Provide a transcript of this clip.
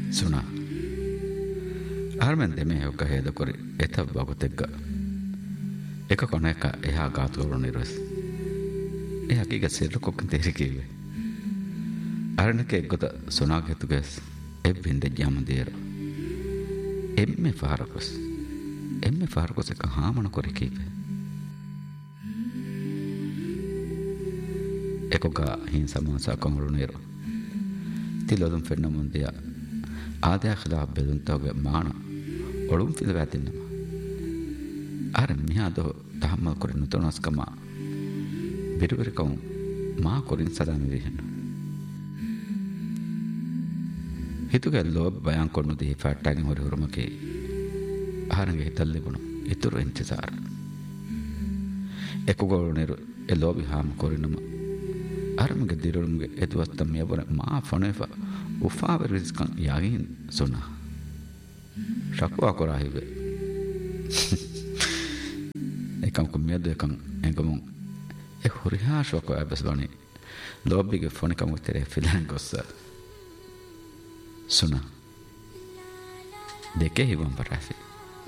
ಸುನಾ ಆರ್ಮೆನ್ ದೆಮೆ ಹೊಕ್ಕ ಹೇದಕೊರಿ ಎತ ಬಗುತೆಗ್ಗ එක කොනක එහා ගාතුවරු නිරස් එහාකිග සිරකොක්ක තෙරිකීවේ අරණක එක්ගොත සුනාගෙතුගෙස් එබ්වින්ද ජාමදේර එම්මෙ ෆාරකොස් එක හාමන කොරිකීවේ එකොගා හින් සමාසා කොමරු නිර තිලොදුම් ෆෙන්න මුන්දිය ආදයා ඛිලාෆ බෙදුන්තවගේ මාන ඔළුම් පිළ වැතින්නම අර මියාදෝ තහම්මල් කොරින් නුතනස්කම බිරුවරකම් මා කොරින් සදාමි විහෙන්න හිතුගේ ලෝබ බයන් කොන්නු දී ෆට්ටාගෙන් හොරි හොරමකේ ආහාරගේ හිතල්ලිබුණු ඉතුරු ඉන්තිසාර එකුගොරුනෙරු එ ලෝබි හාම කොරිනම අරමගේ දිරුරුම්ගේ එතුවත්තම් යවර මා ෆොනෙෆා උෆාවර රිස්කන් යාගින් සොනා ශක්වා කොරාහිවේ එකම් කොමියද එකම් එංගමුන් එ හොරිහාෂෝ කො අබස්ලෝනි ලොබ්බිගේ ෆෝන් එකම උතරේ ෆිලන් ගොස්ස සුනා දෙකේ හිවම් පරාසි